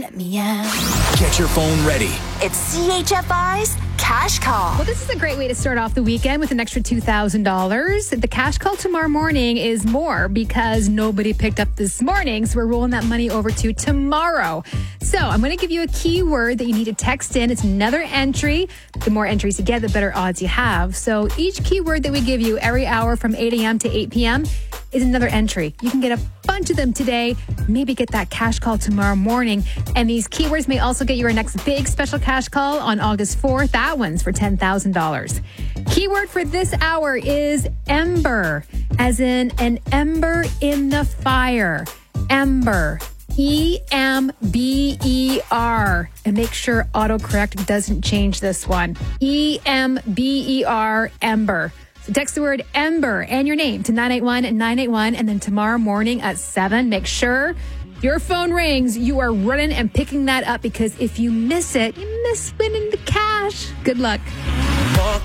Let me out. Get your phone ready. It's CHFI's Cash Call. Well, this is a great way to start off the weekend with an extra $2,000. The cash call tomorrow morning is more because nobody picked up this morning. So we're rolling that money over to tomorrow. So I'm going to give you a keyword that you need to text in. It's another entry. The more entries you get, the better odds you have. So each keyword that we give you every hour from 8 a.m. to 8 p.m. is another entry. You can get a bunch of them today, maybe get that cash call tomorrow morning. And these keywords may also get you our next big special cash call on August 4th. That one's for $10,000. Keyword for this hour is ember, as in an ember in the fire. Ember. E-M-B-E-R. And make sure autocorrect doesn't change this one. E-M-B-E-R, ember. So text the word ember and your name to 981-981. And then tomorrow morning at 7, make sure your phone rings. You are running and picking that up because if you miss it, you miss winning the cash. Good luck.